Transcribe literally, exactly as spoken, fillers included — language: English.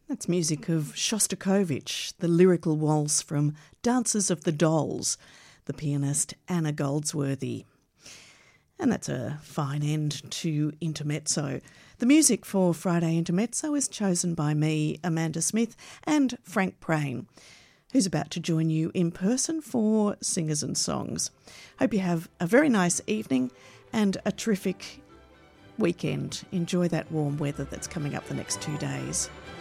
That's music of Shostakovich, the lyrical waltz from Dances of the Dolls, the pianist Anna Goldsworthy. And that's a fine end to Intermezzo. The music for Friday Intermezzo is chosen by me, Amanda Smith, and Frank Prain, who's about to join you in person for Singers and Songs. Hope you have a very nice evening and a terrific weekend. Enjoy that warm weather that's coming up the next two days.